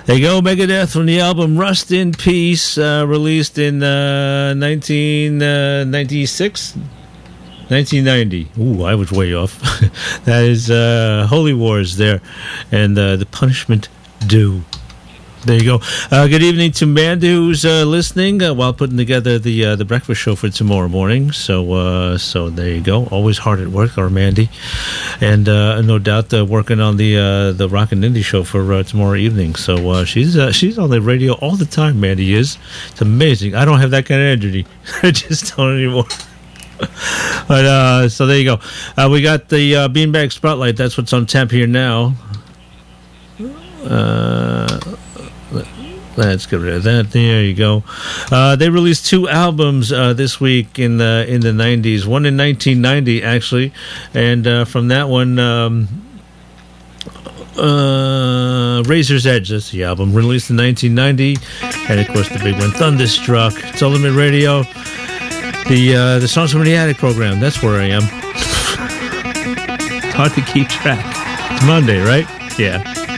There you go, Megadeth from the album Rust in Peace, released in 1996? 1990. Ooh, I was way off. That is Holy Wars there, and The Punishment Due. There you go. Good evening to Mandy, who's listening while putting together the breakfast show for tomorrow morning. So there you go. Always hard at work, our Mandy, and no doubt working on the Rock and Indie show for tomorrow evening. So she's on the radio all the time. Mandy is. It's amazing. I don't have that kind of energy. I just don't anymore. But so there you go. We got the Beanbag Spotlight. That's what's on tap here now. Let's get rid of that. There you go. They released 2 albums this week in the 90s. One in 1990, actually, and from that one, Razor's Edge. That's the album released in 1990, and of course the big one, Thunderstruck. It's Ultimate Radio. The Songs from the Attic program. That's where I am. It's hard to keep track. It's Monday, right? Yeah.